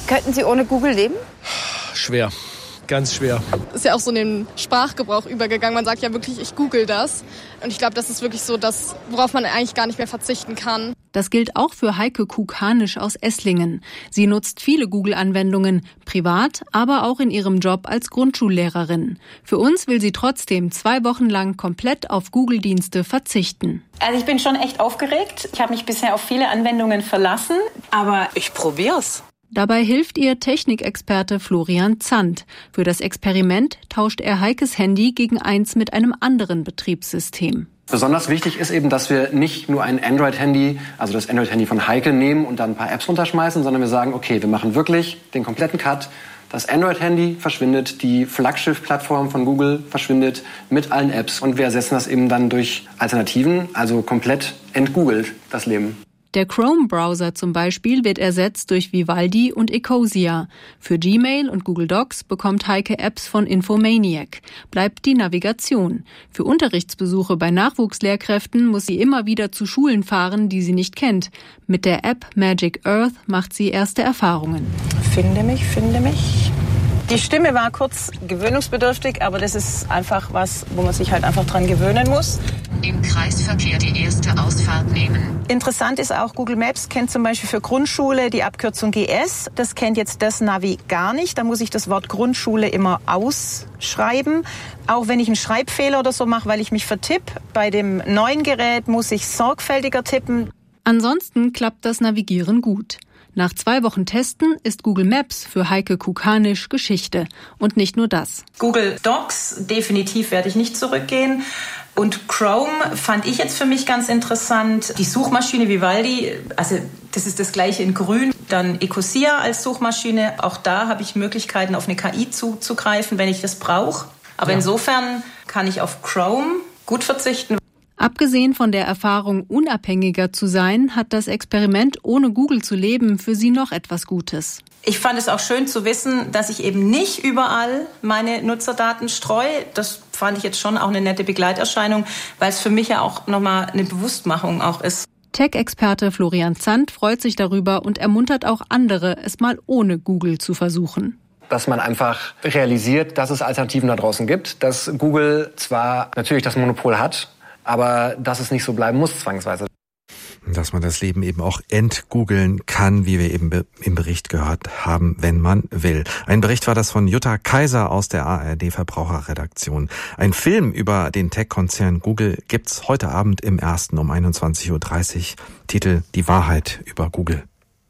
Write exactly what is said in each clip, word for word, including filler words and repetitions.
Könnten Sie ohne Google leben? Schwer. Ganz schwer. Ist ja auch so in den Sprachgebrauch übergegangen. Man sagt ja wirklich, ich google das. Und ich glaube, das ist wirklich so das, worauf man eigentlich gar nicht mehr verzichten kann. Das gilt auch für Heike Kukanisch aus Esslingen. Sie nutzt viele Google-Anwendungen, privat, aber auch in ihrem Job als Grundschullehrerin. Für uns will sie trotzdem zwei Wochen lang komplett auf Google-Dienste verzichten. Also ich bin schon echt aufgeregt. Ich habe mich bisher auf viele Anwendungen verlassen, aber ich probier's. Dabei hilft ihr Technikexperte Florian Zandt. Für das Experiment tauscht er Heikes Handy gegen eins mit einem anderen Betriebssystem. Besonders wichtig ist eben, dass wir nicht nur ein Android-Handy, also das Android-Handy von Heike nehmen und dann ein paar Apps runterschmeißen, sondern wir sagen, okay, wir machen wirklich den kompletten Cut. Das Android-Handy verschwindet, die Flaggschiff-Plattform von Google verschwindet mit allen Apps und wir ersetzen das eben dann durch Alternativen, also komplett entgoogelt das Leben. Der Chrome-Browser zum Beispiel wird ersetzt durch Vivaldi und Ecosia. Für Gmail und Google Docs bekommt Heike Apps von Infomaniac. Bleibt die Navigation. Für Unterrichtsbesuche bei Nachwuchslehrkräften muss sie immer wieder zu Schulen fahren, die sie nicht kennt. Mit der App Magic Earth macht sie erste Erfahrungen. Finde mich, finde mich. Die Stimme war kurz gewöhnungsbedürftig, aber das ist einfach was, wo man sich halt einfach dran gewöhnen muss. Im Kreisverkehr die erste Ausfahrt nehmen. Interessant ist auch, Google Maps kennt zum Beispiel für Grundschule die Abkürzung G S. Das kennt jetzt das Navi gar nicht. Da muss ich das Wort Grundschule immer ausschreiben. Auch wenn ich einen Schreibfehler oder so mache, weil ich mich vertippe. Bei dem neuen Gerät muss ich sorgfältiger tippen. Ansonsten klappt das Navigieren gut. Nach zwei Wochen Testen ist Google Maps für Heike Kukanisch Geschichte. Und nicht nur das. Google Docs, definitiv werde ich nicht zurückgehen. Und Chrome fand ich jetzt für mich ganz interessant. Die Suchmaschine Vivaldi, also das ist das gleiche in grün. Dann Ecosia als Suchmaschine. Auch da habe ich Möglichkeiten, auf eine K I zuzugreifen, wenn ich das brauche. Aber ja. Insofern kann ich auf Chrome gut verzichten. Abgesehen von der Erfahrung, unabhängiger zu sein, hat das Experiment, ohne Google zu leben, für sie noch etwas Gutes. Ich fand es auch schön zu wissen, dass ich eben nicht überall meine Nutzerdaten streue. Das fand ich jetzt schon auch eine nette Begleiterscheinung, weil es für mich ja auch nochmal eine Bewusstmachung auch ist. Tech-Experte Florian Zandt freut sich darüber und ermuntert auch andere, es mal ohne Google zu versuchen. Dass man einfach realisiert, dass es Alternativen da draußen gibt, dass Google zwar natürlich das Monopol hat, aber dass es nicht so bleiben muss zwangsweise. Dass man das Leben eben auch entgoogeln kann, wie wir eben im Bericht gehört haben, wenn man will. Ein Bericht war das von Jutta Kaiser aus der A R D-Verbraucherredaktion. Ein Film über den Tech-Konzern Google gibt's heute Abend im Ersten um einundzwanzig Uhr dreißig. Titel Die Wahrheit über Google.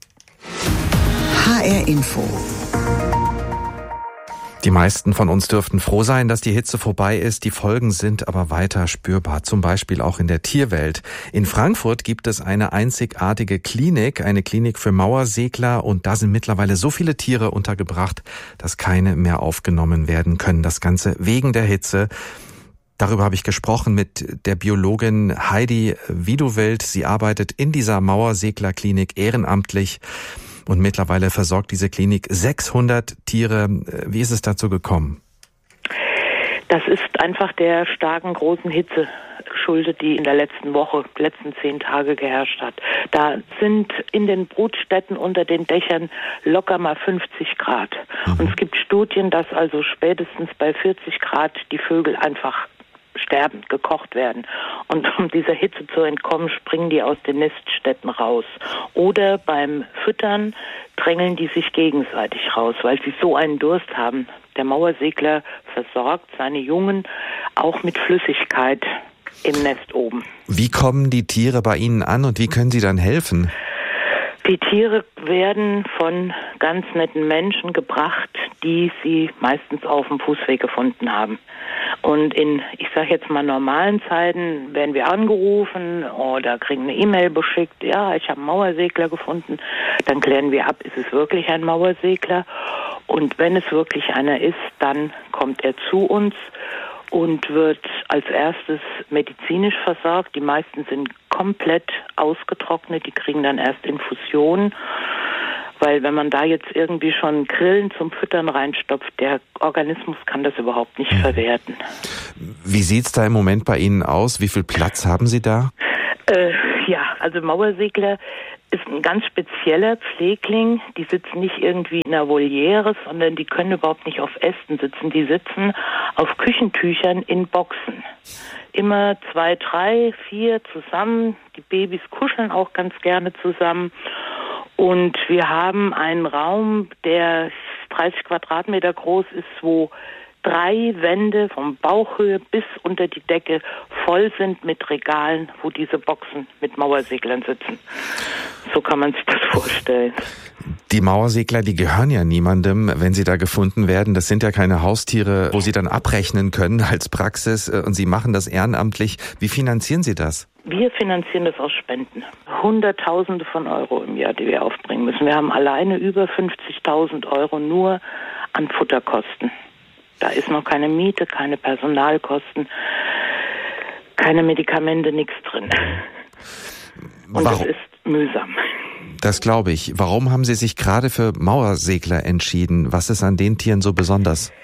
H R Info. Die meisten von uns dürften froh sein, dass die Hitze vorbei ist. Die Folgen sind aber weiter spürbar, zum Beispiel auch in der Tierwelt. In Frankfurt gibt es eine einzigartige Klinik, eine Klinik für Mauersegler, und da sind mittlerweile so viele Tiere untergebracht, dass keine mehr aufgenommen werden können. Das Ganze wegen der Hitze. Darüber habe ich gesprochen mit der Biologin Heidi Wieduwild. Sie arbeitet in dieser Mauerseglerklinik ehrenamtlich. Und mittlerweile versorgt diese Klinik sechshundert Tiere. Wie ist es dazu gekommen? Das ist einfach der starken, großen Hitze geschuldet, die in der letzten Woche, letzten zehn Tage geherrscht hat. Da sind in den Brutstätten unter den Dächern locker mal fünfzig Grad. Mhm. Und es gibt Studien, dass also spätestens bei vierzig Grad die Vögel einfach sterben, gekocht werden. Und um dieser Hitze zu entkommen, springen die aus den Niststätten raus. Oder beim Füttern drängeln die sich gegenseitig raus, weil sie so einen Durst haben. Der Mauersegler versorgt seine Jungen auch mit Flüssigkeit im Nest oben. Wie kommen die Tiere bei Ihnen an und wie können Sie dann helfen? Die Tiere werden von ganz netten Menschen gebracht, die sie meistens auf dem Fußweg gefunden haben. Und in, ich sage jetzt mal, normalen Zeiten werden wir angerufen oder kriegen eine E-Mail beschickt, ja, ich habe einen Mauersegler gefunden. Dann klären wir ab, ist es wirklich ein Mauersegler? Und wenn es wirklich einer ist, dann kommt er zu uns und wird als erstes medizinisch versorgt. Die meisten sind komplett ausgetrocknet, die kriegen dann erst Infusionen, weil wenn man da jetzt irgendwie schon Grillen zum Füttern reinstopft, der Organismus kann das überhaupt nicht verwerten. Wie sieht's da im Moment bei Ihnen aus? Wie viel Platz haben Sie da? Äh, ja, also Mauersegler ist ein ganz spezieller Pflegling. Die sitzen nicht irgendwie in einer Voliere, sondern die können überhaupt nicht auf Ästen sitzen. Die sitzen auf Küchentüchern in Boxen. Immer zwei, drei, vier zusammen. Die Babys kuscheln auch ganz gerne zusammen. Und wir haben einen Raum, der dreißig Quadratmeter groß ist, wo drei Wände von Bauchhöhe bis unter die Decke voll sind mit Regalen, wo diese Boxen mit Mauerseglern sitzen. So kann man sich das vorstellen. Die Mauersegler, die gehören ja niemandem, wenn sie da gefunden werden. Das sind ja keine Haustiere, wo sie dann abrechnen können als Praxis. Und Sie machen das ehrenamtlich. Wie finanzieren Sie das? Wir finanzieren das aus Spenden. Hunderttausende von Euro im Jahr, die wir aufbringen müssen. Wir haben alleine über fünfzigtausend Euro nur an Futterkosten. Da ist noch keine Miete, keine Personalkosten, keine Medikamente, nichts drin. Und Warum? das ist mühsam. Das glaube ich. Warum haben Sie sich gerade für Mauersegler entschieden? Was ist an den Tieren so besonders?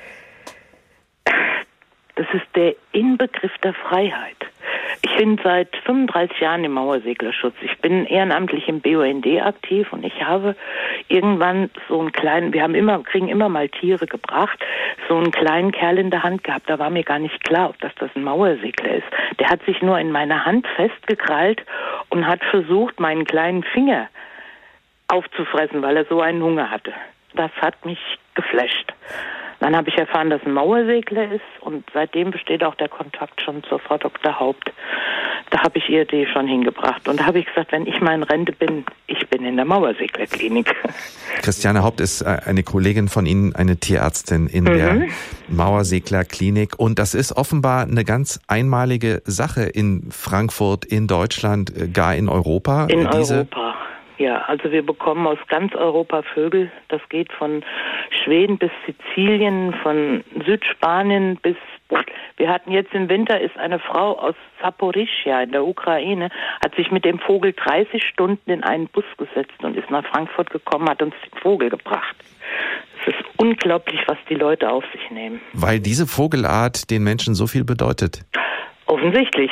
Das ist der Inbegriff der Freiheit. Ich bin seit fünfunddreißig Jahren im Mauerseglerschutz. Ich bin ehrenamtlich im B U N D aktiv und ich habe irgendwann so einen kleinen, wir haben immer, kriegen immer mal Tiere gebracht, so einen kleinen Kerl in der Hand gehabt. Da war mir gar nicht klar, ob das das ein Mauersegler ist. Der hat sich nur in meiner Hand festgekrallt und hat versucht, meinen kleinen Finger aufzufressen, weil er so einen Hunger hatte. Das hat mich geflasht. Dann habe ich erfahren, dass ein Mauersegler ist und seitdem besteht auch der Kontakt schon zur Frau Doktor Haupt. Da habe ich ihr die schon hingebracht. Und da habe ich gesagt, wenn ich mal in Rente bin, ich bin in der Mauerseglerklinik. Christiane Haupt ist eine Kollegin von Ihnen, eine Tierärztin in mhm. der Mauerseglerklinik. Und das ist offenbar eine ganz einmalige Sache in Frankfurt, in Deutschland, gar in Europa. In Diese Europa. Ja, also wir bekommen aus ganz Europa Vögel. Das geht von Schweden bis Sizilien, von Südspanien bis... Wir hatten jetzt im Winter, ist eine Frau aus Saporischschja in der Ukraine, hat sich mit dem Vogel dreißig Stunden in einen Bus gesetzt und ist nach Frankfurt gekommen, hat uns den Vogel gebracht. Es ist unglaublich, was die Leute auf sich nehmen. Weil diese Vogelart den Menschen so viel bedeutet. Offensichtlich.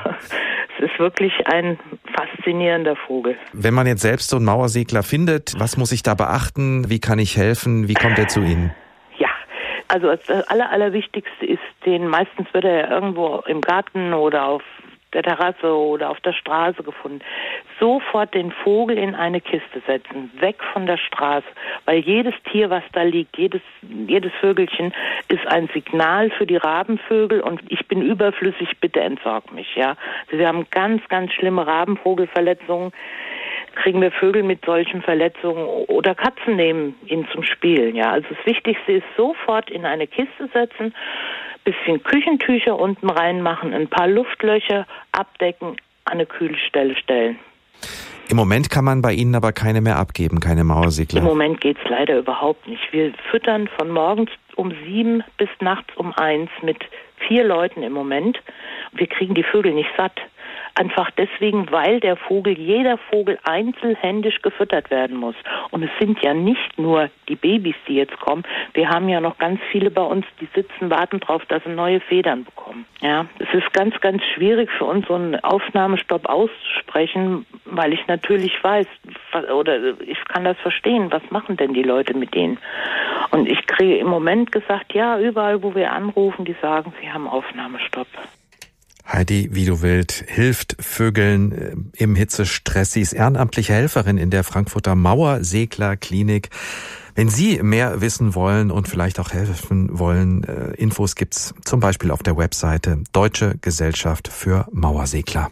Es ist wirklich ein faszinierender Vogel. Wenn man jetzt selbst so einen Mauersegler findet, was muss ich da beachten? Wie kann ich helfen? Wie kommt er zu Ihnen? Ja, also das Aller, Allerwichtigste ist, den meistens wird er ja irgendwo im Garten oder auf der Terrasse oder auf der Straße gefunden. Sofort den Vogel in eine Kiste setzen, weg von der Straße, weil jedes Tier, was da liegt, jedes jedes Vögelchen ist ein Signal für die Rabenvögel und ich bin überflüssig, bitte entsorg mich, ja. Also wir haben ganz, ganz schlimme Rabenvogelverletzungen, kriegen wir Vögel mit solchen Verletzungen oder Katzen nehmen ihn zum Spielen, ja. Also das Wichtigste ist sofort in eine Kiste setzen, bisschen Küchentücher unten reinmachen, ein paar Luftlöcher abdecken, an eine kühle Stelle stellen. Im Moment kann man bei Ihnen aber keine mehr abgeben, keine Mauersegler. Im Moment geht's leider überhaupt nicht. Wir füttern von morgens um sieben bis nachts um eins mit vier Leuten im Moment. Wir kriegen die Vögel nicht satt. Einfach deswegen, weil der Vogel, jeder Vogel einzelhändisch gefüttert werden muss. Und es sind ja nicht nur die Babys, die jetzt kommen. Wir haben ja noch ganz viele bei uns, die sitzen, warten drauf, dass sie neue Federn bekommen. Ja, es ist ganz, ganz schwierig für uns, so einen Aufnahmestopp auszusprechen, weil ich natürlich weiß, oder ich kann das verstehen, was machen denn die Leute mit denen? Und ich kriege im Moment gesagt, ja, überall, wo wir anrufen, die sagen, sie haben Aufnahmestopp. Heidi Wiedewild hilft Vögeln im Hitzestress. Sie ist ehrenamtliche Helferin in der Frankfurter Mauerseglerklinik. Wenn Sie mehr wissen wollen und vielleicht auch helfen wollen, Infos gibt's zum Beispiel auf der Webseite Deutsche Gesellschaft für Mauersegler.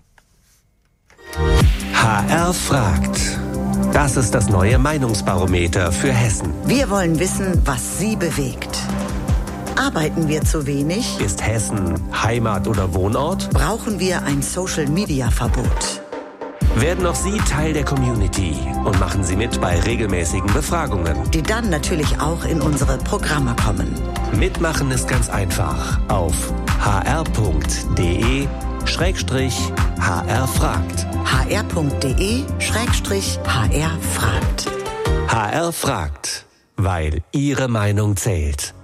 H R fragt. Das ist das neue Meinungsbarometer für Hessen. Wir wollen wissen, was Sie bewegt. Arbeiten wir zu wenig? Ist Hessen Heimat oder Wohnort? Brauchen wir ein Social-Media-Verbot? Werden auch Sie Teil der Community und machen Sie mit bei regelmäßigen Befragungen, die dann natürlich auch in unsere Programme kommen. Mitmachen ist ganz einfach auf h r punkt d e schrägstrich h r fragt. h r punkt d e schrägstrich h r fragt. H R fragt, weil Ihre Meinung zählt.